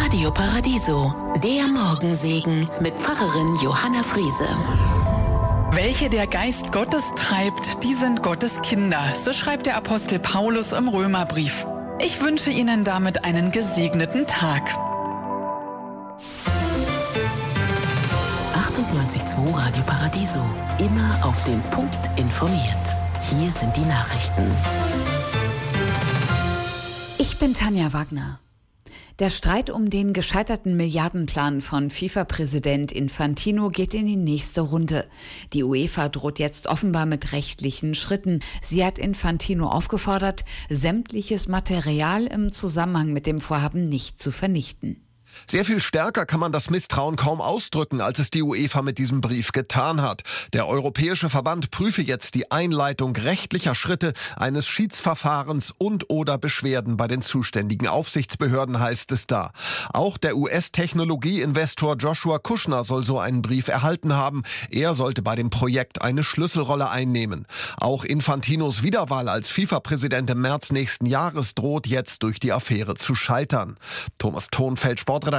Radio Paradiso, der Morgensegen mit Pfarrerin Johanna Friese. Welche der Geist Gottes treibt, die sind Gottes Kinder. So schreibt der Apostel Paulus im Römerbrief. Ich wünsche Ihnen damit einen gesegneten Tag. 98.2 Radio Paradiso. Immer auf den Punkt informiert. Hier sind die Nachrichten. Ich bin Tanja Wagner. Der Streit um den gescheiterten Milliardenplan von FIFA-Präsident Infantino geht in die nächste Runde. Die UEFA droht jetzt offenbar mit rechtlichen Schritten. Sie hat Infantino aufgefordert, sämtliches Material im Zusammenhang mit dem Vorhaben nicht zu vernichten. Sehr viel stärker kann man das Misstrauen kaum ausdrücken, als es die UEFA mit diesem Brief getan hat. Der Europäische Verband prüfe jetzt die Einleitung rechtlicher Schritte, eines Schiedsverfahrens und/oder Beschwerden bei den zuständigen Aufsichtsbehörden, heißt es da. Auch der US-Technologieinvestor Joshua Kushner soll so einen Brief erhalten haben. Er sollte bei dem Projekt eine Schlüsselrolle einnehmen. Auch Infantinos Wiederwahl als FIFA-Präsident im März nächsten Jahres droht jetzt durch die Affäre zu scheitern. Thomas Thonfeld, Sportredaktion.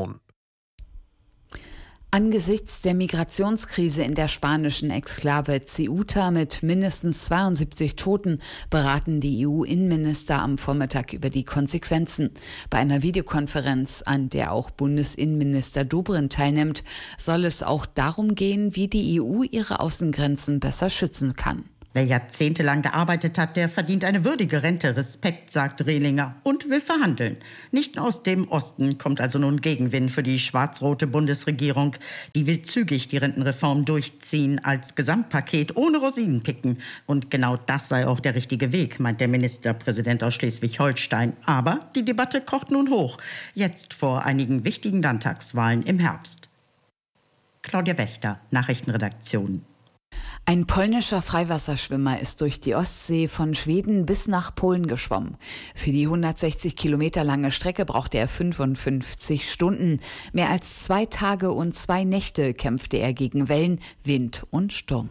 Angesichts der Migrationskrise in der spanischen Exklave Ceuta mit mindestens 72 Toten beraten die EU-Innenminister am Vormittag über die Konsequenzen. Bei einer Videokonferenz, an der auch Bundesinnenminister Dobrindt teilnimmt, soll es auch darum gehen, wie die EU ihre Außengrenzen besser schützen kann. Wer jahrzehntelang gearbeitet hat, der verdient eine würdige Rente. Respekt, sagt Rehlinger, und will verhandeln. Nicht aus dem Osten kommt also nun Gegenwind für die schwarz-rote Bundesregierung. Die will zügig die Rentenreform durchziehen als Gesamtpaket ohne Rosinen picken. Und genau das sei auch der richtige Weg, meint der Ministerpräsident aus Schleswig-Holstein. Aber die Debatte kocht nun hoch. Jetzt vor einigen wichtigen Landtagswahlen im Herbst. Claudia Wächter, Nachrichtenredaktion. Ein polnischer Freiwasserschwimmer ist durch die Ostsee von Schweden bis nach Polen geschwommen. Für die 160 Kilometer lange Strecke brauchte er 55 Stunden. Mehr als 2 Tage und 2 Nächte kämpfte er gegen Wellen, Wind und Sturm.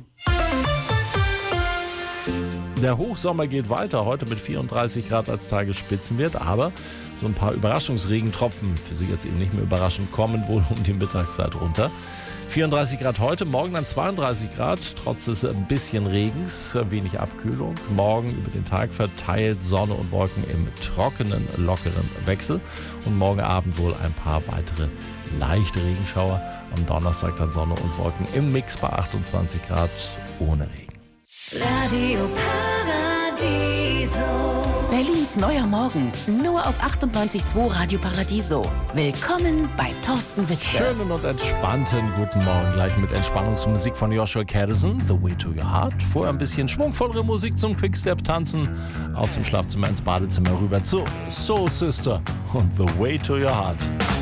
Der Hochsommer geht weiter, heute mit 34 Grad als Tagesspitzenwert, aber so ein paar Überraschungsregentropfen, für Sie jetzt eben nicht mehr überraschend, kommen wohl um die Mittagszeit runter. 34 Grad heute, morgen dann 32 Grad, trotz des ein bisschen Regens, wenig Abkühlung. Morgen über den Tag verteilt Sonne und Wolken im trockenen, lockeren Wechsel. Und morgen Abend wohl ein paar weitere leichte Regenschauer. Am Donnerstag dann Sonne und Wolken im Mix bei 28 Grad ohne Regen. Radio Paradiso. Berlins neuer Morgen, nur auf 98.2 Radio Paradiso. Willkommen bei Thorsten Wittke. Schönen und entspannten guten Morgen, gleich mit Entspannungsmusik von Joshua Caddison, The Way to Your Heart. Vorher ein bisschen schwungvollere Musik zum Quickstep-Tanzen. Aus dem Schlafzimmer ins Badezimmer rüber zu Soul Sister und The Way to Your Heart.